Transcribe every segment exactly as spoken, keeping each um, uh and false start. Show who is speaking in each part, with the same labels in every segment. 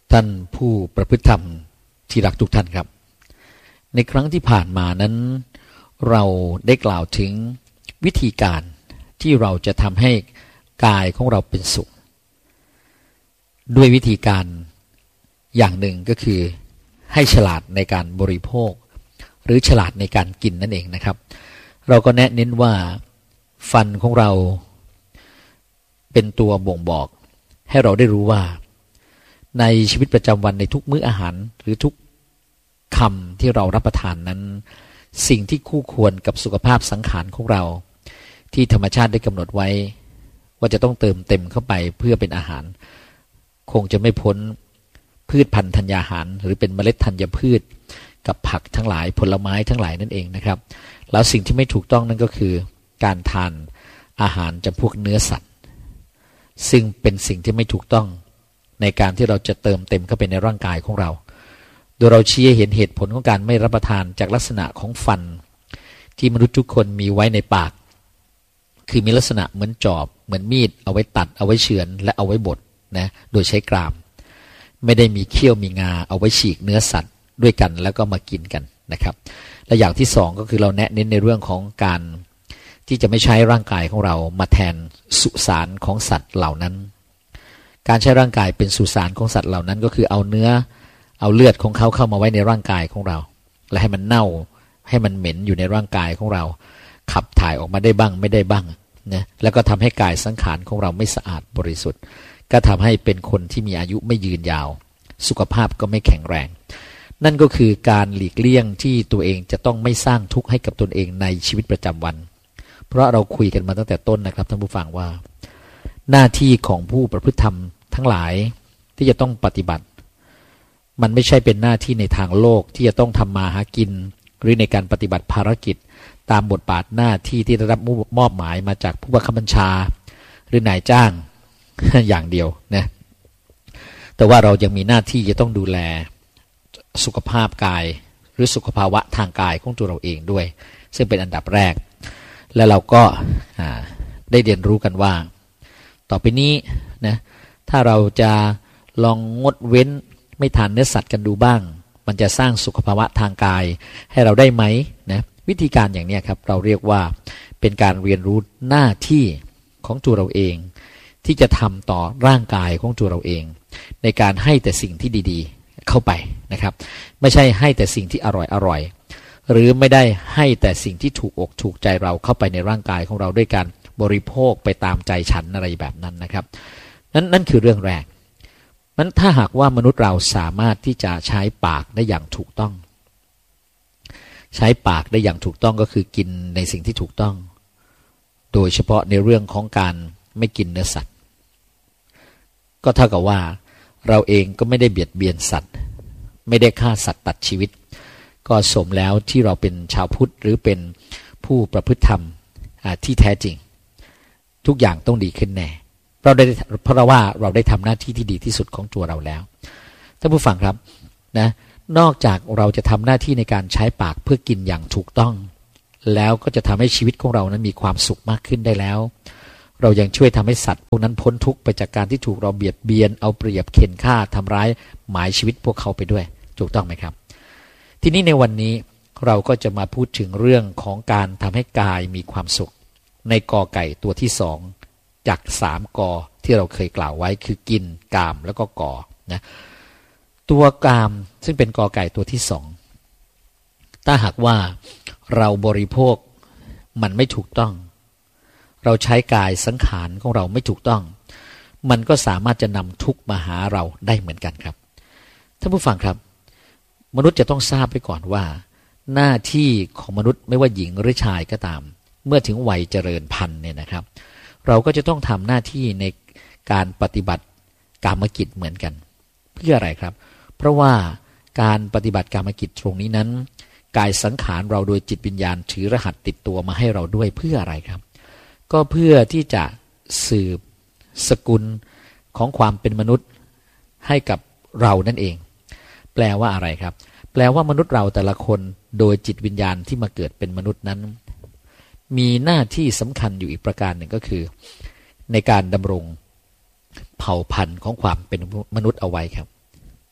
Speaker 1: ท่านผู้ประพฤติธรรมที่รักทุกท่านครับในครั้งที่ผ่านมานั้นเราได้กล่าวถึงวิธีการที่เราจะทำให้กายของเราเป็นสุขด้วยวิธีการอย่างหนึ่งก็คือให้ฉลาดในการบริโภคหรือฉลาดในการกินนั่นเองนะครับเราก็แนะเน้นว่าฟันของเราเป็นตัวบ่งบอกให้เราได้รู้ว่าในชีวิตประจำวันในทุกมื้ออาหารหรือทุกคำที่เรารับประทานนั้นสิ่งที่คู่ควรกับสุขภาพสังขารของเราที่ธรรมชาติได้กำหนดไว้ว่าจะต้องเติมเต็มเข้าไปเพื่อเป็นอาหารคงจะไม่พ้นพืชพันธุ์ธัญญาหารหรือเป็นเมล็ดธัญพืชกับผักทั้งหลายผลไม้ทั้งหลายนั่นเองนะครับแล้วสิ่งที่ไม่ถูกต้องนั่นก็คือการทานอาหารจำพวกเนื้อสัตว์ซึ่งเป็นสิ่งที่ไม่ถูกต้องในการที่เราจะเติมเต็มเข้าไปในร่างกายของเราโดยเราชี้ให้เห็นเหตุผลของการไม่รับประทานจากลักษณะของฟันที่มนุษย์ทุกคนมีไว้ในปากคือมีลักษณะเหมือนจอบเหมือนมีดเอาไว้ตัดเอาไว้เฉือนและเอาไว้บดนะโดยใช้กรามไม่ได้มีเขี้ยวมีงาเอาไว้ฉีกเนื้อสัตว์ด้วยกันแล้วก็มากินกันนะครับและอย่างที่สองก็คือเราแนะเน้นในเรื่องของการที่จะไม่ใช้ร่างกายของเรามาแทนสุสานของสัตว์เหล่านั้นการใช้ร่างกายเป็นสุสานของสัตว์เหล่านั้นก็คือเอาเนื้อเอาเลือดของเขาเข้ามาไว้ในร่างกายของเราและให้มันเน่าให้มันเหม็นอยู่ในร่างกายของเราขับถ่ายออกมาได้บ้างไม่ได้บ้างนะแล้วก็ทำให้กายสังขารของเราไม่สะอาดบริสุทธิ์ก็ทำให้เป็นคนที่มีอายุไม่ยืนยาวสุขภาพก็ไม่แข็งแรงนั่นก็คือการหลีกเลี่ยงที่ตัวเองจะต้องไม่สร้างทุกข์ให้กับตนเองในชีวิตประจำวันเพราะเราคุยกันมาตั้งแต่ต้นนะครับท่านผู้ฟังว่าหน้าที่ของผู้ประพฤติธรรมทั้งหลายที่จะต้องปฏิบัติมันไม่ใช่เป็นหน้าที่ในทางโลกที่จะต้องทำมาหากินหรือในการปฏิบัติภารกิจตามบทบาทหน้าที่ที่ได้รับมอบหมายมาจากผู้บังคับบัญชาหรือนายจ้าง อย่างเดียวนะแต่ว่าเรายังมีหน้าที่จะต้องดูแลสุขภาพกายหรือสุขภาวะทางกายของตัวเราเองด้วยซึ่งเป็นอันดับแรกและเราก็ได้เรียนรู้กันว่าต่อไปนี้นะถ้าเราจะลองงดเว้นไม่ทานเนื้อสัตว์กันดูบ้างมันจะสร้างสุขภาวะทางกายให้เราได้ไหมนะวิธีการอย่างนี้ครับเราเรียกว่าเป็นการเรียนรู้หน้าที่ของตัวเราเองที่จะทำต่อร่างกายของตัวเราเองในการให้แต่สิ่งที่ดีๆเข้าไปนะครับไม่ใช่ให้แต่สิ่งที่อร่อยอร่อยหรือไม่ได้ให้แต่สิ่งที่ถูกอกถูกใจเราเข้าไปในร่างกายของเราด้วยการบริโภคไปตามใจฉันอะไรแบบนั้นนะครับนั่นนั่นคือเรื่องแรกนั้นถ้าหากว่ามนุษย์เราสามารถที่จะใช้ปากได้อย่างถูกต้องใช้ปากได้อย่างถูกต้องก็คือกินในสิ่งที่ถูกต้องโดยเฉพาะในเรื่องของการไม่กินเนื้อสัตว์ก็เท่ากับว่าเราเองก็ไม่ได้เบียดเบียนสัตว์ไม่ได้ฆ่าสัตว์ตัดชีวิตก็สมแล้วที่เราเป็นชาวพุทธหรือเป็นผู้ประพฤติธรรมที่แท้จริงทุกอย่างต้องดีขึ้นแน่เราได้เพราะว่าเราได้ทำหน้าที่ที่ดีที่สุดของตัวเราแล้วท่านผู้ฟังครับนะนอกจากเราจะทำหน้าที่ในการใช้ปากเพื่อกินอย่างถูกต้องแล้วก็จะทำให้ชีวิตของเรานั้นมีความสุขมากขึ้นได้แล้วเรายังช่วยทำให้สัตว์พวกนั้นพ้นทุกข์ไปจากการที่ถูกเราเบียดเบียนเอาเปรียบเข็นฆ่าทำร้ายหมายชีวิตพวกเขาไปด้วยถูกต้องไหมครับทีนี้ในวันนี้เราก็จะมาพูดถึงเรื่องของการทำให้กายมีความสุขในกอไก่ตัวที่สองจากสามกอที่เราเคยกล่าวไว้คือกินกามแล้วก็กอนะตัวกามซึ่งเป็นกอไก่ตัวที่สองถ้าหากว่าเราบริโภคมันไม่ถูกต้องเราใช้กายสังขารของเราไม่ถูกต้องมันก็สามารถจะนำทุกข์มาหาเราได้เหมือนกันครับท่านผู้ฟังครับมนุษย์จะต้องทราบไปก่อนว่าหน้าที่ของมนุษย์ไม่ว่าหญิงหรือชายก็ตามเมื่อถึงวัยเจริญพันธุ์เนี่ยนะครับเราก็จะต้องทำหน้าที่ในการปฏิบัติกามกิจเหมือนกันเพื่ออะไรครับเพราะว่าการปฏิบัติกามกิจตรงนี้นั้นกายสังขารเราโดยจิตวิญญาณถือรหัสติดตัวมาให้เราด้วยเพื่ออะไรครับก็เพื่อที่จะสืบสกุลของความเป็นมนุษย์ให้กับเรานั่นเองแปลว่าอะไรครับแปลว่ามนุษย์เราแต่ละคนโดยจิตวิญญาณที่มาเกิดเป็นมนุษย์นั้นมีหน้าที่สำคัญอยู่อีกประการหนึ่งก็คือในการดำรงเผ่าพันธุ์ของความเป็นมนุษย์เอาไว้ครับ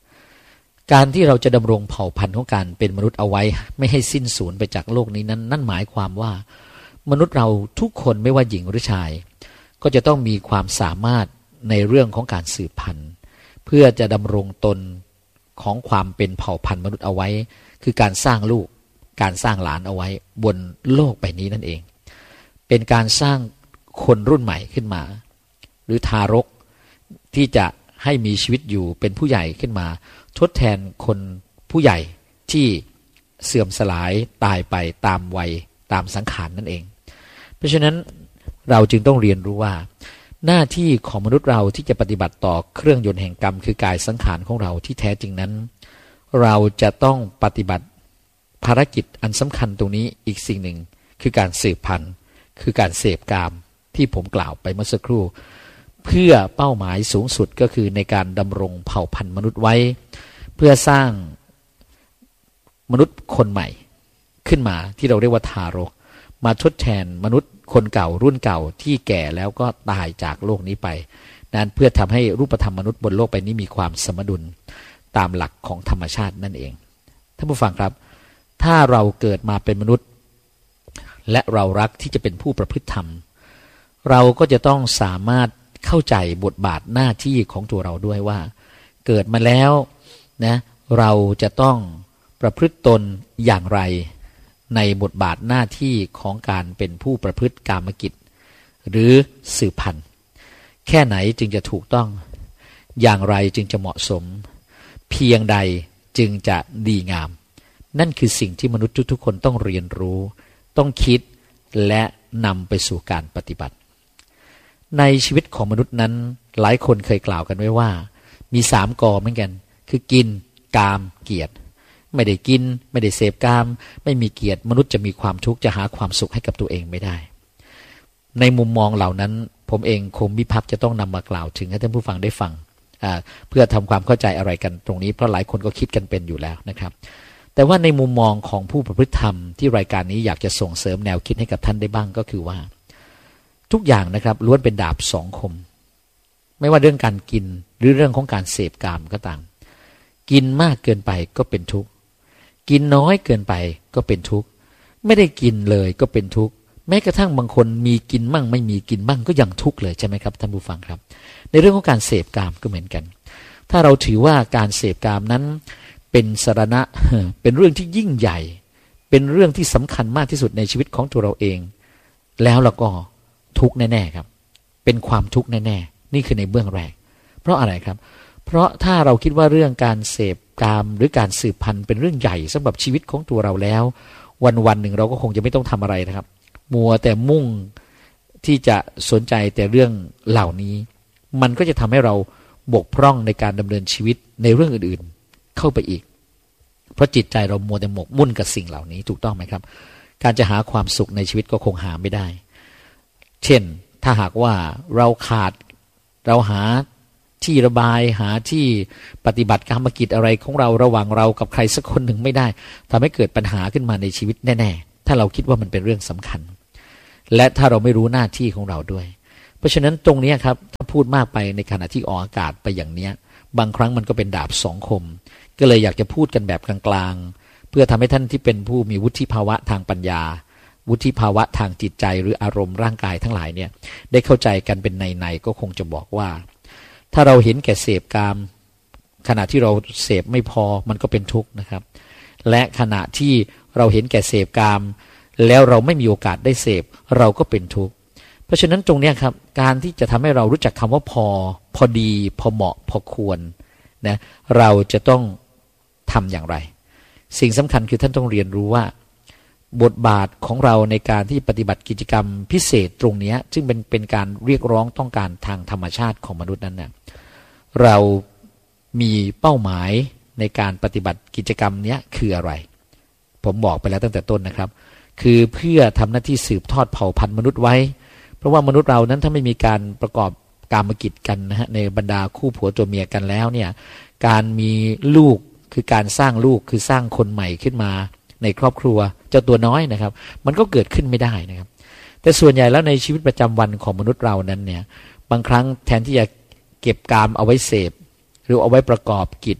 Speaker 1: การที่เราจะดำรงเผ่าพันธุ์ของการเป็นมนุษย์เอาไว้ไม่ให้สิ้นสูญไปจากโลกนี้นั้นนั่นหมายความว่ามนุษย์เราทุกคนไม่ว่าหญิงหรือชายก็จะต้องมีความสามารถในเรื่องของการสืบพันธุ์เพื่อจะดำรงตนของความเป็นเผ่าพันธุ์มนุษย์เอาไว้คือการสร้างลูกการสร้างหลานเอาไว้บนโลกใบนี้นั่นเองเป็นการสร้างคนรุ่นใหม่ขึ้นมาหรือทารกที่จะให้มีชีวิตอยู่เป็นผู้ใหญ่ขึ้นมาทดแทนคนผู้ใหญ่ที่เสื่อมสลายตายไปตามวัยตามสังขาร นั่นเองเพราะฉะนั้นเราจึงต้องเรียนรู้ว่าหน้าที่ของมนุษย์เราที่จะปฏิบัติต่อเครื่องยนต์แห่งกรรมคือกายสังขารของเราที่แท้จริงนั้นเราจะต้องปฏิบัติภารกิจอันสำคัญตรงนี้อีกสิ่งหนึ่งคือการสืบพันธุ์คือการเสพกามที่ผมกล่าวไปเมื่อสักครู่เพื่อเป้าหมายสูงสุดก็คือในการดำรงเผ่าพันธุ์มนุษย์ไว้เพื่อสร้างมนุษย์คนใหม่ขึ้นมาที่เราเรียกว่าทารกมาทดแทนมนุษย์คนเก่ารุ่นเก่าที่แก่แล้วก็ตายจากโลกนี้ไปนั้นเพื่อทำให้รูปธรรมมนุษย์บนโลกใบนี้มีความสมดุลตามหลักของธรรมชาตินั่นเองท่านผู้ฟังครับถ้าเราเกิดมาเป็นมนุษย์และเรารักที่จะเป็นผู้ประพฤติธรรมเราก็จะต้องสามารถเข้าใจบทบาทหน้าที่ของตัวเราด้วยว่าเกิดมาแล้วนะเราจะต้องประพฤติตนอย่างไรในบทบาทหน้าที่ของการเป็นผู้ประพฤติกามกิจหรือสืบพันธุ์แค่ไหนจึงจะถูกต้องอย่างไรจึงจะเหมาะสมเพียงใดจึงจะดีงามนั่นคือสิ่งที่มนุษย์ทุกๆคนต้องเรียนรู้ต้องคิดและนำไปสู่การปฏิบัติในชีวิตของมนุษย์นั้นหลายคนเคยกล่าวกันไว้ว่ามีสามกอเหมือนกันคือกินกามเกียรติไม่ได้กินไม่ได้เสพกามไม่มีเกียรติมนุษย์จะมีความทุกข์จะหาความสุขให้กับตัวเองไม่ได้ในมุมมองเหล่านั้นผมเองคงมิภักดิ์จะต้องนำมากล่าวถึงให้ท่านผู้ฟังได้ฟังเพื่อทำความเข้าใจอะไรกันตรงนี้เพราะหลายคนก็คิดกันเป็นอยู่แล้วนะครับแต่ว่าในมุมมองของผู้ประพฤติธรรมที่รายการนี้อยากจะส่งเสริมแนวคิดให้กับท่านได้บ้างก็คือว่าทุกอย่างนะครับล้วนเป็นดาบสองคมไม่ว่าเรื่องการกินหรือเรื่องของการเสพกามก็ตามกินมากเกินไปก็เป็นทุกข์กินน้อยเกินไปก็เป็นทุกข์ไม่ได้กินเลยก็เป็นทุกข์แม้กระทั่งบางคนมีกินมั่งไม่มีกินมั่งก็ยังทุกข์เลยใช่ไหมครับท่านผู้ฟังครับในเรื่องของการเสพกามก็เหมือนกันถ้าเราถือว่าการเสพกามนั้นเป็นสรณะเป็นเรื่องที่ยิ่งใหญ่เป็นเรื่องที่สำคัญมากที่สุดในชีวิตของตัวเราเองแล้วเราก็ทุกข์แน่ๆครับเป็นความทุกข์แน่ๆนี่คือในเบื้องแรกเพราะอะไรครับเพราะถ้าเราคิดว่าเรื่องการเสพกามหรือการสืบพันธุ์เป็นเรื่องใหญ่สำหรับชีวิตของตัวเราแล้ววันวันหนึ่งเราก็คงจะไม่ต้องทำอะไรนะครับมัวแต่มุ่งที่จะสนใจแต่เรื่องเหล่านี้มันก็จะทำให้เราบกพร่องในการดำเนินชีวิตในเรื่องอื่นๆเข้าไปอีกเพราะจิตใจเรามัวแต่หมกมุ่นกับสิ่งเหล่านี้ถูกต้องไหมครับการจะหาความสุขในชีวิตก็คงหาไม่ได้เช่นถ้าหากว่าเราขาดเราหาที่ระบายหาที่ปฏิบัติกรรมกิจอะไรของเราระหว่างเรากับใครสักคนหนึ่งไม่ได้ทำให้เกิดปัญหาขึ้นมาในชีวิตแน่ๆถ้าเราคิดว่ามันเป็นเรื่องสำคัญและถ้าเราไม่รู้หน้าที่ของเราด้วยเพราะฉะนั้นตรงนี้ครับถ้าพูดมากไปในขณะที่ออกอากาศไปอย่างนี้บางครั้งมันก็เป็นดาบสองคมก็เลยอยากจะพูดกันแบบกลางๆเพื่อทำให้ท่านที่เป็นผู้มีวุฒิภาวะทางปัญญาวุฒิภาวะทางจิตใจหรืออารมณ์ร่างกายทั้งหลายเนี่ยได้เข้าใจกันเป็นในๆก็คงจะบอกว่าถ้าเราเห็นแก่เสพกามขณะที่เราเสพไม่พอมันก็เป็นทุกข์นะครับและขณะที่เราเห็นแก่เสพกามแล้วเราไม่มีโอกาสได้เสพเราก็เป็นทุกข์เพราะฉะนั้นตรงนี้ครับการที่จะทำให้เรารู้จักคำว่าพอพอดีพอเหมาะพอควรนะเราจะต้องทำอย่างไรสิ่งสำคัญคือท่านต้องเรียนรู้ว่าบทบาทของเราในการที่ปฏิบัติกิจกรรมพิเศษตรงนี้ซึ่งเป็นเป็นการเรียกร้องต้องการทางธรรมชาติของมนุษย์นั้นเนี่ยเรามีเป้าหมายในการปฏิบัติกิจกรรมนี้คืออะไรผมบอกไปแล้วตั้งแต่ต้นนะครับคือเพื่อทำหน้าที่สืบทอดเผ่าพันธุ์มนุษย์ไว้เพราะว่ามนุษย์เรานั้นถ้าไม่มีการประกอบกามกิจกันนะฮะในบรรดาคู่ผัวตัวเมียกันแล้วเนี่ยการมีลูกคือการสร้างลูกคือสร้างคนใหม่ขึ้นมาในครอบครัวเจ้าตัวน้อยนะครับมันก็เกิดขึ้นไม่ได้นะครับแต่ส่วนใหญ่แล้วในชีวิตประจำวันของมนุษย์เรานั้นเนี่ยบางครั้งแทนที่จะเก็บกามเอาไว้เสพหรือเอาไว้ประกอบกิจ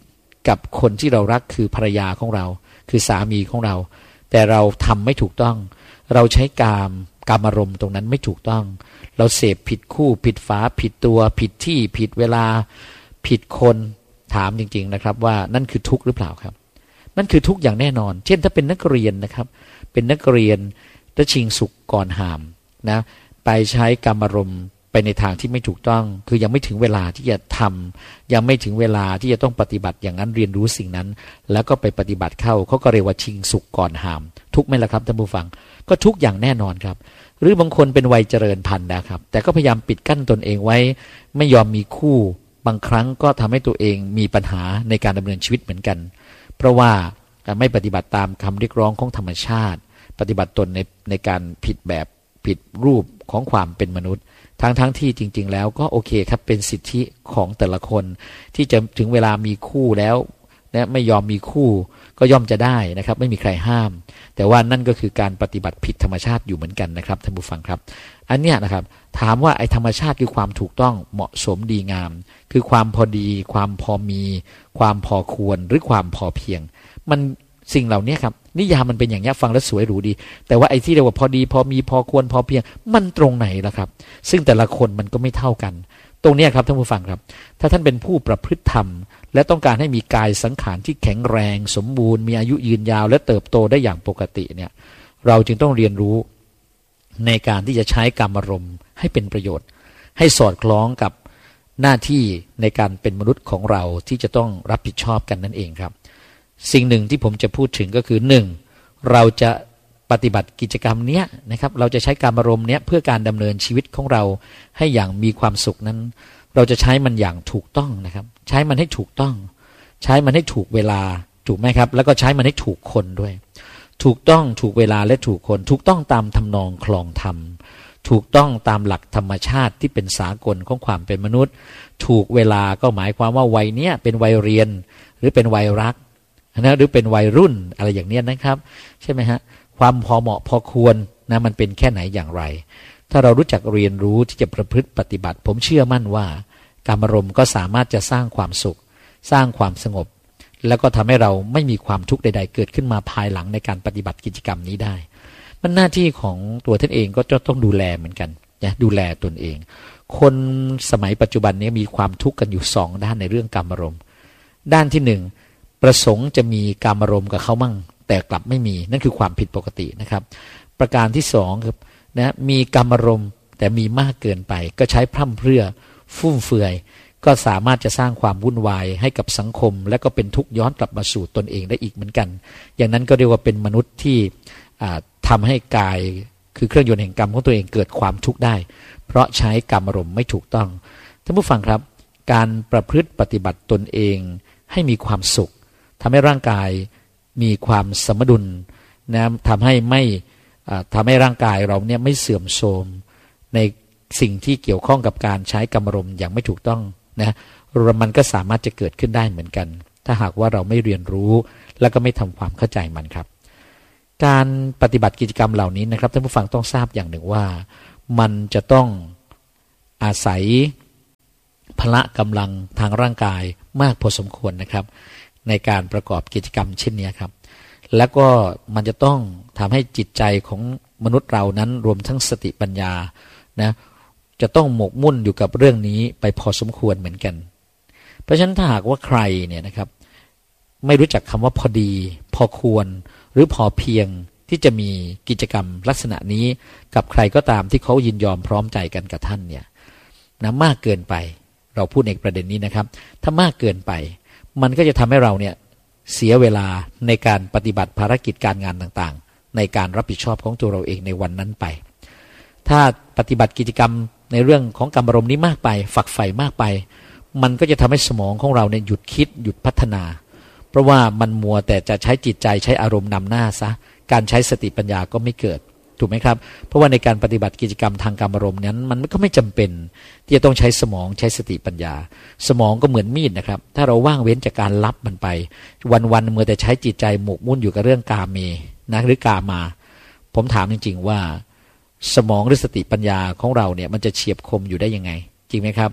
Speaker 1: กับคนที่เรารักคือภรรยาของเราคือสามีของเราแต่เราทำไม่ถูกต้องเราใช้กามกามารมณ์ตรงนั้นไม่ถูกต้องเราเสพผิดคู่ผิดฝาผิดตัวผิดที่ผิดเวลาผิดคนถามจริงๆนะครับว่านั่นคือทุกข์หรือเปล่าครับนั่นคือทุกข์อย่างแน่นอนเช่นถ้าเป็นนักเรียนนะครับเป็นนักเรียนแล้วชิงสุขก่อนหามนะไปใช้กามารมณ์ไปในทางที่ไม่ถูกต้องคือยังไม่ถึงเวลาที่จะทำยังไม่ถึงเวลาที่จะต้องปฏิบัติอย่างนั้นเรียนรู้สิ่งนั้นแล้วก็ไปปฏิบัติเข้าเขาก็เรียกว่าชิงสุขก่อนหามทุกข์ไหมล่ะครับท่านผู้ฟังก็ทุกข์อย่างแน่นอนครับหรือบางคนเป็นวัยเจริญพันธุ์นะครับแต่ก็พยายามปิดกั้นตนเองไว้ไม่ยอมมีคู่บางครั้งก็ทำให้ตัวเองมีปัญหาในการดำเนินชีวิตเหมือนกันเพราะว่าไม่ปฏิบัติตามคำเรียกร้องของธรรมชาติปฏิบัติตนในในการผิดแบบผิดรูปของความเป็นมนุษย์ทั้งทั้งที่จริงๆแล้วก็โอเคครับเป็นสิทธิของแต่ละคนที่จะถึงเวลามีคู่แล้วนะไม่ยอมมีคู่ก็ย่อมจะได้นะครับไม่มีใครห้ามแต่ว่านั่นก็คือการปฏิบัติผิดธรรมชาติอยู่เหมือนกันนะครับท่านผู้ฟังครับอันเนี้ยนะครับถามว่าไอ้ธรรมชาติคือความถูกต้องเหมาะสมดีงามคือความพอดีความพอมีความพอควรหรือความพอเพียงมันสิ่งเหล่านี้ครับนิยามมันเป็นอย่างนี้ฟังแล้วสวยหรูดีแต่ว่าไอ้ที่เรียกว่าพอดีพอมีพอควรพอเพียงมันตรงไหนล่ะครับซึ่งแต่ละคนมันก็ไม่เท่ากันตรงนี้ครับท่านผู้ฟังครับถ้าท่านเป็นผู้ประพฤติธรรมและต้องการให้มีกายสังขารที่แข็งแรงสมบูรณ์มีอายุยืนยาวและเติบโตได้อย่างปกติเนี่ยเราจึงต้องเรียนรู้ในการที่จะใช้กามารมณ์ให้เป็นประโยชน์ให้สอดคล้องกับหน้าที่ในการเป็นมนุษย์ของเราที่จะต้องรับผิดชอบกันนั่นเองครับสิ่งหนึ่งที่ผมจะพูดถึงก็คือหนึ่งเราจะปฏิบัติกิจกรรมเนี้ยนะครับเราจะใช้กามารมณ์เนี้ยเพื่อการดำเนินชีวิตของเราให้อย่างมีความสุขนั้นเราจะใช้มันอย่างถูกต้องนะครับใช้มันให้ถูกต้องใช้มันให้ถูกเวลาถูกไหมครับแล้วก็ใช้มันให้ถูกคนด้วยถูกต้องถูกเวลาและถูกคนถูกต้องตามทำนองคลองธรรมถูกต้องตามหลักธรรมชาติที่เป็นสากลของความเป็นมนุษย์ถูกเวลาก็หมายความว่าวัยเนี้ยเป็นวัยเรียนหรือเป็นวัยรักนะหรือเป็นวัยรุ่นอะไรอย่างเนี้ยนะครับใช่ไหมฮะความพอเหมาะพอควรนะมันเป็นแค่ไหนอย่างไรถ้าเรารู้จักเรียนรู้ที่จะประพฤติปฏิบัติผมเชื่อมั่นว่ากามารมณ์ก็สามารถจะสร้างความสุขสร้างความสงบแล้วก็ทำให้เราไม่มีความทุกข์ใดๆเกิดขึ้นมาภายหลังในการปฏิบัติกิจกรรมนี้ได้มันหน้าที่ของตัวท่านเองก็จะต้องดูแลเหมือนกันนะดูแลตนเองคนสมัยปัจจุบันนี้มีความทุกข์กันอยู่สองด้านในเรื่องกามารมณ์ด้านที่หนึ่งประสงค์จะมีกามารมณ์กับเขามั่งแต่กลับไม่มีนั่นคือความผิดปกตินะครับประการที่สองครับนะมีกามารมณ์แต่มีมากเกินไปก็ใช้พร่ำเพรื่อฟุ่มเฟือยก็สามารถจะสร้างความวุ่นวายให้กับสังคมและก็เป็นทุกข์ย้อนกลับมาสู่ตนเองได้อีกเหมือนกันอย่างนั้นก็เรียกว่าเป็นมนุษย์ที่ทำให้กายคือเครื่องยนต์แห่งกรรมของตัวเองเกิดความทุกข์ได้เพราะใช้กามารมณ์ไม่ถูกต้องท่านผู้ฟังครับการประพฤติปฏิบัติตนเองให้มีความสุขทำให้ร่างกายมีความสมดุลนะทำให้ไม่ทำให้ร่างกายเราเนี่ยไม่เสื่อมโทรมในสิ่งที่เกี่ยวข้องกับการใช้กามารมณ์อย่างไม่ถูกต้องนะมันก็สามารถจะเกิดขึ้นได้เหมือนกันถ้าหากว่าเราไม่เรียนรู้แล้วก็ไม่ทำความเข้าใจมันครับการปฏิบัติกิจกรรมเหล่านี้นะครับท่านผู้ฟังต้องทราบอย่างหนึ่งว่ามันจะต้องอาศัยพละกำลังทางร่างกายมากพอสมควรนะครับในการประกอบกิจกรรมเช่นนี้ครับแล้วก็มันจะต้องทำให้จิตใจของมนุษย์เรานั้นรวมทั้งสติปัญญานะจะต้องหมกมุ่นอยู่กับเรื่องนี้ไปพอสมควรเหมือนกันเพราะฉะนั้นถ้าหากว่าใครเนี่ยนะครับไม่รู้จักคำว่าพอดีพอควรหรือพอเพียงที่จะมีกิจกรรมลักษณะนี้กับใครก็ตามที่เขายินยอมพร้อมใจกันกับท่านเนี่ยนะมากเกินไปเราพูดในประเด็นนี้นะครับถ้ามากเกินไปมันก็จะทำให้เราเนี่ยเสียเวลาในการปฏิบัติภารกิจการงานต่างๆในการรับผิดชอบของตัวเราเองในวันนั้นไปถ้าปฏิบัติกิจกรรมในเรื่องของกามารมณ์นี้มากไปฝักใฝ่มากไปมันก็จะทำให้สมองของเราเนี่ยหยุดคิดหยุดพัฒนาเพราะว่ามันมัวแต่จะใช้จิตใจใช้อารมณ์นำหน้าซะการใช้สติปัญญาก็ไม่เกิดถูกไหมครับเพราะว่าในการปฏิบัติกิจกรรมทางกามารมณ์นั้นมันก็ไม่จำเป็นที่จะต้องใช้สมองใช้สติปัญญาสมองก็เหมือนมีดนะครับถ้าเราว่างเว้นจากการรับมันไปวันๆมัวแต่ใช้จิตใจหมกมุ่นอยู่กับเรื่องกาเมนะหรือกามาผมถามจริงๆว่าสมองหรือสติปัญญาของเราเนี่ยมันจะเฉียบคมอยู่ได้ยังไงจริงไหมครับ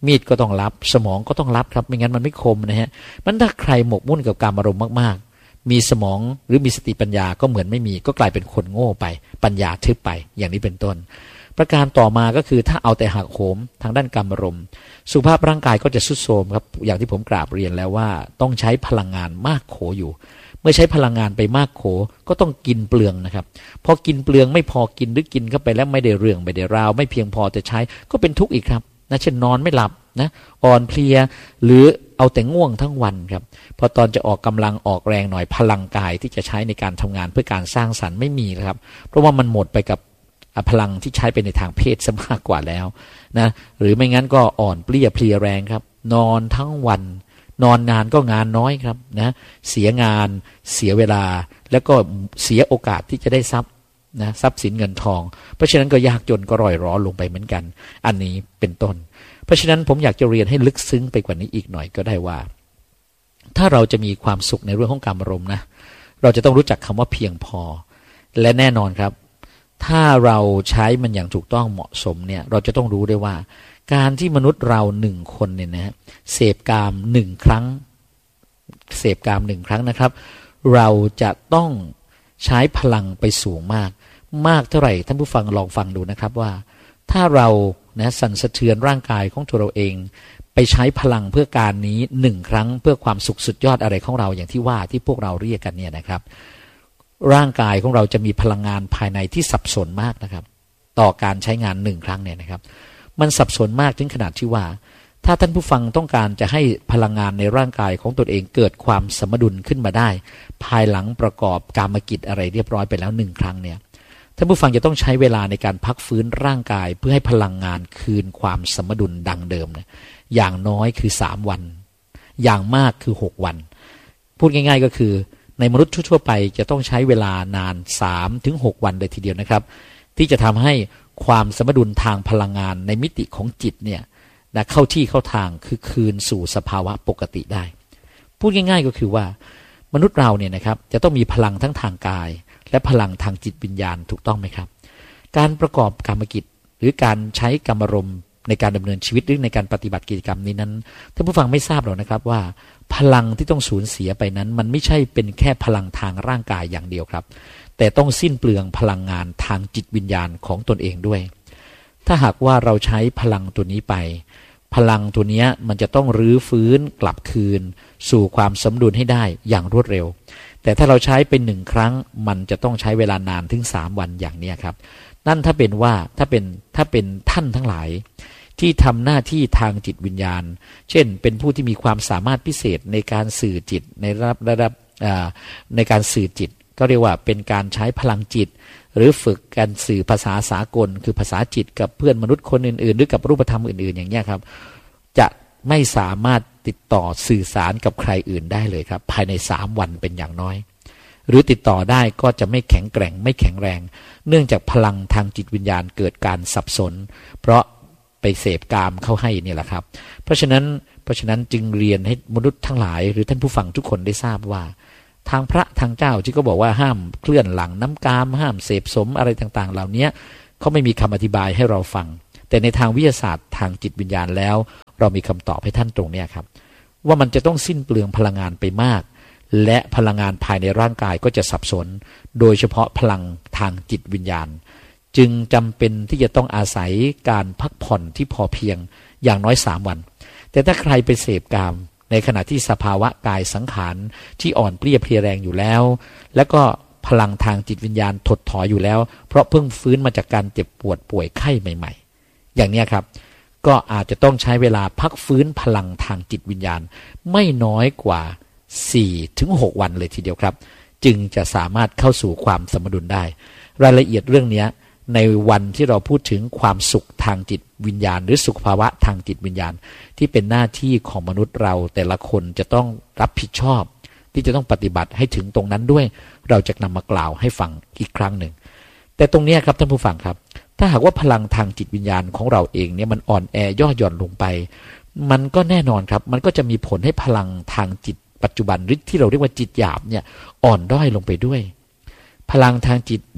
Speaker 1: มีดก็ต้องรับสมองก็ต้องรับครับไม่งั้นมันไม่คมนะฮะมันถ้าใครหมกมุ่นกับการอารมณ์มากๆมีสมองหรือมีสติปัญญาก็เหมือนไม่มีก็กลายเป็นคนโง่ไปปัญญาทึบไปอย่างนี้เป็นต้นประการต่อมาก็คือถ้าเอาแต่หักโหมทางด้านการอารมณ์สุขภาพร่างกายก็จะทรุดโทรมครับอย่างที่ผมกราบเรียนแล้วว่าต้องใช้พลังงานมากโขอยู่เมื่อใช้พลังงานไปมากโขก็ต้องกินเปลืองนะครับพอกินเปลืองไม่พอกินหรือกินเข้าไปแล้วไม่ได้เรื่องไม่ได้ราวไม่เพียงพอจะใช้ก็เป็นทุกข์อีกครับนะเช่นนอนไม่หลับนะอ่อนเพลียหรือเอาแต่ง่วงทั้งวันครับพอตอนจะออกกำลังออกแรงหน่อยพลังกายที่จะใช้ในการทำงานเพื่อการสร้างสรรค์ไม่มีครับเพราะว่ามันหมดไปกับพลังที่ใช้ไปในทางเพศซะมากกว่าแล้วนะหรือไม่งั้นก็อ่อนเปลี้ยเพลียแรงครับนอนทั้งวันนอนนานก็งานน้อยครับนะเสียงานเสียเวลาแล้วก็เสียโอกาสที่จะได้ทรัพย์นะทรัพย์สินเงินทองเพราะฉะนั้นก็ยากจนก็ร่อยร้อนลงไปเหมือนกันอันนี้เป็นต้นเพราะฉะนั้นผมอยากจะเรียนให้ลึกซึ้งไปกว่านี้อีกหน่อยก็ได้ว่าถ้าเราจะมีความสุขในเรื่องของการอารมณ์นะเราจะต้องรู้จักคำว่าเพียงพอและแน่นอนครับถ้าเราใช้มันอย่างถูกต้องเหมาะสมเนี่ยเราจะต้องรู้ได้ว่าการที่มนุษย์เราหนึ่งคนเนี่ยนะเสพกามหนึ่งครั้งเสพกามหนึ่งครั้งนะครับเราจะต้องใช้พลังไปสูงมากมากเท่าไหร่ท่านผู้ฟังลองฟังดูนะครับว่าถ้าเรานะสั่นสะเทือนร่างกายของตัวเราเองไปใช้พลังเพื่อการนี้หนึ่งครั้งเพื่อความสุขสุดยอดอะไรของเราอย่างที่ว่าที่พวกเราเรียกกันเนี่ยนะครับร่างกายของเราจะมีพลังงานภายในที่สับสนมากนะครับต่อการใช้งานหนึ่งครั้งเนี่ยนะครับมันสับสนมากถึงขนาดที่ว่าถ้าท่านผู้ฟังต้องการจะให้พลังงานในร่างกายของตนเองเกิดความสมดุลขึ้นมาได้ภายหลังประกอบกามกิจอะไรเรียบร้อยไปแล้วหนึ่งครั้งเนี่ยท่านผู้ฟังจะต้องใช้เวลาในการพักฟื้นร่างกายเพื่อให้พลังงานคืนความสมดุลดังเดิมเนี่ยอย่างน้อยคือสามวันอย่างมากคือหกวันพูดง่ายๆก็คือในมนุษย์ทั่วไปจะต้องใช้เวลานาน สามถึงหก วันเลยทีเดียวนะครับที่จะทำให้ความสมดุลทางพลังงานในมิติของจิตเนี่ยนะเข้าที่เข้าทางคือคืนสู่สภาวะปกติได้พูดง่ายๆก็คือว่ามนุษย์เราเนี่ยนะครับจะต้องมีพลังทั้งทางกายและพลังทางจิตวิญญาณถูกต้องไหมครับการประกอบกรรมกิจหรือการใช้กรรมารมณ์ในการดำเนินชีวิตหรือในการปฏิบัติกิจกรรมนี้นั้นท่านผู้ฟังไม่ทราบหรอกนะครับว่าพลังที่ต้องสูญเสียไปนั้นมันไม่ใช่เป็นแค่พลังทางร่างกายอย่างเดียวครับแต่ต้องสิ้นเปลืองพลังงานทางจิตวิญญาณของตนเองด้วยถ้าหากว่าเราใช้พลังตัวนี้ไปพลังตัวนี้มันจะต้องรื้อฟื้นกลับคืนสู่ความสมดุลให้ได้อย่างรวดเร็วแต่ถ้าเราใช้เป็นหนึ่งครั้งมันจะต้องใช้เวลานานถึงสามวันอย่างนี้ครับนั่นถ้าเป็นว่าถ้าเป็นถ้าเป็นท่านทั้งหลายที่ทำหน้าที่ทางจิตวิญญาณเช่นเป็นผู้ที่มีความสามารถพิเศษในการสื่อจิตในระดับระดับในการสื่อจิตก็เรียกว่าเป็นการใช้พลังจิตหรือฝึกการสื่อภาษาสากลคือภาษาจิตกับเพื่อนมนุษย์คนอื่นๆหรือกับรูปธรรมอื่นๆอย่างนี้ครับจะไม่สามารถติดต่อสื่อสารกับใครอื่นได้เลยครับภายในสามวันเป็นอย่างน้อยหรือติดต่อได้ก็จะไม่แข็งแกร่งไม่แข็งแรงเนื่องจากพลังทางจิตวิญญาณเกิดการสับสนเพราะไปเสพกามเข้าให้นี่แหละครับเพราะฉะนั้นเพราะฉะนั้นจึงเรียนให้มนุษย์ทั้งหลายหรือท่านผู้ฟังทุกคนได้ทราบว่าทางพระทางเจ้าที่ก็บอกว่าห้ามเคลื่อนหลังน้ำกามห้ามเสพสมอะไรต่างๆเหล่านี้เขาไม่มีคำอธิบายให้เราฟังแต่ในทางวิทยาศาสตร์ทางจิตวิญญาณแล้วเรามีคำตอบให้ท่านตรงนี้ครับว่ามันจะต้องสิ้นเปลืองพลังงานไปมากและพลังงานภายในร่างกายก็จะสับสนโดยเฉพาะพลังทางจิตวิญญาณจึงจำเป็นที่จะต้องอาศัยการพักผ่อนที่พอเพียงอย่างน้อยสามวันแต่ถ้าใครไปเสพกามในขณะที่สภาวะกายสังขารที่อ่อนเปรี้ยเพลียแรงอยู่แล้วแล้วก็พลังทางจิตวิญญาณถดถอยอยู่แล้วเพราะเพิ่งฟื้นมาจากการเจ็บปวดป่วยไข้ใหม่ๆอย่างนี้ครับก็อาจจะต้องใช้เวลาพักฟื้นพลังทางจิตวิญญาณไม่น้อยกว่า สี่ถึงหก วันเลยทีเดียวครับจึงจะสามารถเข้าสู่ความสมดุลได้รายละเอียดเรื่องนี้ในวันที่เราพูดถึงความสุขทางจิตวิญญาณหรือสุขภาวะทางจิตวิญญาณที่เป็นหน้าที่ของมนุษย์เราแต่ละคนจะต้องรับผิดชอบที่จะต้องปฏิบัติให้ถึงตรงนั้นด้วยเราจะนำมากล่าวให้ฟังอีกครั้งหนึ่งแต่ตรงนี้ครับท่านผู้ฟังครับถ้าหากว่าพลังทางจิตวิญญาณของเราเองเนี่ยมันอ่อนแอย่อหย่อนลงไปมันก็แน่นอนครับมันก็จะมีผลให้พลังทางจิตปัจจุบันหรือที่เราเรียกว่าจิตหยาบเนี่ยอ่อนด้อยลงไปด้วยพลังทางจิตหยาบ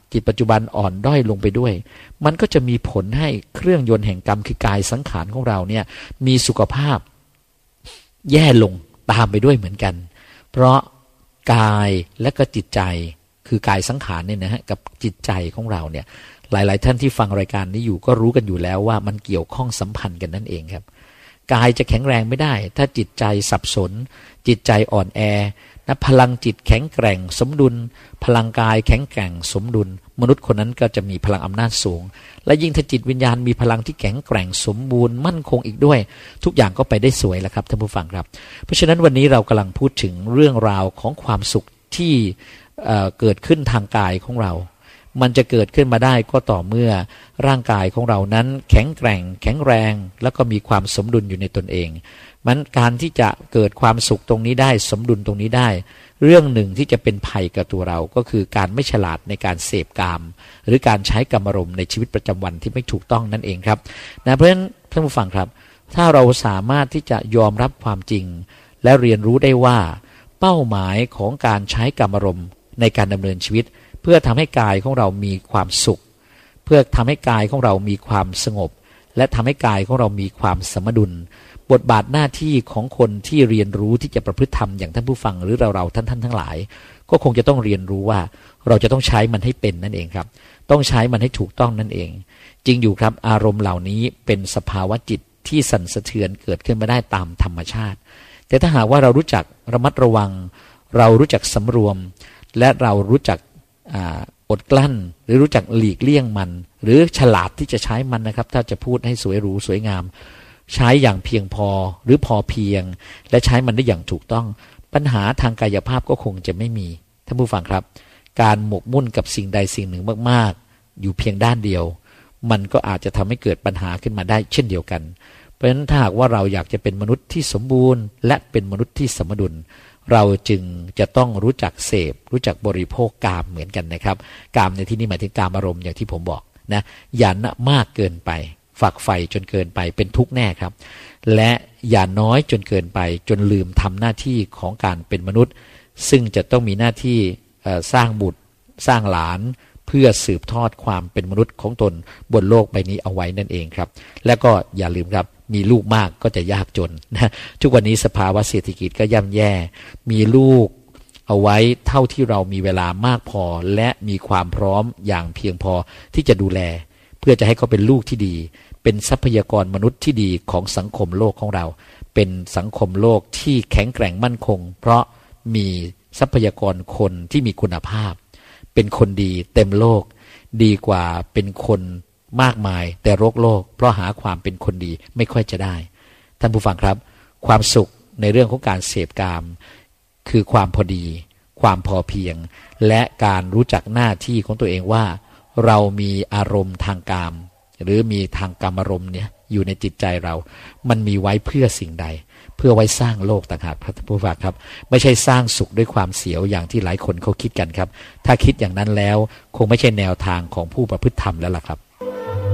Speaker 1: จิตปัจจุบันอ่อนด้อยลงไปด้วยมันก็จะมีผลให้เครื่องยนต์แห่งกรรมคือกายสังขารของเราเนี่ยมีสุขภาพแย่ลงตามไปด้วยเหมือนกันเพราะกายและก็จิตใจคือกายสังขารเนี่ยนะฮะกับจิตใจของเราเนี่ยหลายๆท่านที่ฟังรายการนี้อยู่ก็รู้กันอยู่แล้วว่ามันเกี่ยวข้องสัมพันธ์กันนั่นเองครับกายจะแข็งแรงไม่ได้ถ้าจิตใจสับสนจิตใจอ่อนแอนะพลังจิตแข็งแกร่งสมดุลพลังกายแข็งแกร่งสมดุลมนุษย์คนนั้นก็จะมีพลังอำนาจสูงและยิ่งถ้าจิตวิญญาณมีพลังที่แข็งแกร่งสมบูรณ์มั่นคงอีกด้วยทุกอย่างก็ไปได้สวยแล้วครับท่านผู้ฟังครับเพราะฉะนั้นวันนี้เรากำลังพูดถึงเรื่องราวของความสุขที่เอ่อเกิดขึ้นทางกายของเรามันจะเกิดขึ้นมาได้ก็ต่อเมื่อร่างกายของเรานั้นแข็งแกร่งแข็งแรงแล้วก็มีความสมดุลอยู่ในตนเองมันการที่จะเกิดความสุขตรงนี้ได้สมดุลตรงนี้ได้เรื่องหนึ่งที่จะเป็นภัยกับตัวเราก็คือการไม่ฉลาดในการเสพกามหรือการใช้กามารมณ์ในชีวิตประจำวันที่ไม่ถูกต้องนั่นเองครับนะเพราะฉะนั้นท่านผู้ฟังครับถ้าเราสามารถที่จะยอมรับความจริงและเรียนรู้ได้ว่าเป้าหมายของการใช้กามารมณ์ในการดำเนินชีวิตเพื่อทำให้กายของเรามีความสุขเพื่อทำให้กายของเรามีความสงบและทำให้กายของเรามีความสมดุลบทบาทหน้าที่ของคนที่เรียนรู้ที่จะประพฤติธรรมอย่างท่านผู้ฟังหรือเราเราท่านท่านทั้งหลายก็คงจะต้องเรียนรู้ว่าเราจะต้องใช้มันให้เป็นนั่นเองครับต้องใช้มันให้ถูกต้องนั่นเองจริงอยู่ครับอารมณ์เหล่านี้เป็นสภาวะจิตที่สั่นสะเทือนเกิดขึ้นมาได้ตามธรรมชาติแต่ถ้าหากว่าเรารู้จักระมัดระวังเรารู้จักสำรวมและเรารู้จักอดกลั้นหรือรู้จักหลีกเลี่ยงมันหรือฉลาดที่จะใช้มันนะครับถ้าจะพูดให้สวยหรูสวยงามใช้อย่างเพียงพอหรือพอเพียงและใช้มันได้อย่างถูกต้องปัญหาทางกายภาพก็คงจะไม่มีท่านผู้ฟังครับการหมกมุ่นกับสิ่งใดสิ่งหนึ่งมากๆอยู่เพียงด้านเดียวมันก็อาจจะทำให้เกิดปัญหาขึ้นมาได้เช่นเดียวกันเพราะฉะนั้นถ้าหากว่าเราอยากจะเป็นมนุษย์ที่สมบูรณ์และเป็นมนุษย์ที่สมดุลเราจึงจะต้องรู้จักเสพรู้จักบริโภคกามเหมือนกันนะครับกามในที่นี้หมายถึงกามอารมณ์อย่างที่ผมบอกนะอย่ามากเกินไปฝักใฝ่จนเกินไปเป็นทุกข์แน่ครับและอย่าน้อยจนเกินไปจนลืมทำหน้าที่ของการเป็นมนุษย์ซึ่งจะต้องมีหน้าที่สร้างบุตรสร้างหลานเพื่อสืบทอดความเป็นมนุษย์ของตนบนโลกใบนี้เอาไว้นั่นเองครับและก็อย่าลืมครับมีลูกมากก็จะยากจนนะทุกวันนี้สภาวะเศรษฐกิจก็ย่ำแย่มีลูกเอาไว้เท่าที่เรามีเวลามากพอและมีความพร้อมอย่างเพียงพอที่จะดูแลเพื่อจะให้เขาเป็นลูกที่ดีเป็นทรัพยากรมนุษย์ที่ดีของสังคมโลกของเราเป็นสังคมโลกที่แข็งแกร่งมั่นคงเพราะมีทรัพยากรคนที่มีคุณภาพเป็นคนดีเต็มโลกดีกว่าเป็นคนมากมายแต่โรคโลกเพราะหาความเป็นคนดีไม่ค่อยจะได้ท่านผู้ฟังครับความสุขในเรื่องของการเสพกามคือความพอดีความพอเพียงและการรู้จักหน้าที่ของตัวเองว่าเรามีอารมณ์ทางกามหรือมีทางกามอารมณ์เนี่ยอยู่ในจิตใจเรามันมีไว้เพื่อสิ่งใดเพื่อไว้สร้างโลกต่างหากท่านผู้ฟังครับไม่ใช่สร้างสุขด้วยความเสียวอย่างที่หลายคนเขาคิดกันครับถ้าคิดอย่างนั้นแล้วคงไม่ใช่แนวทางของผู้ประพฤติธรรมแล้วล่ะครับ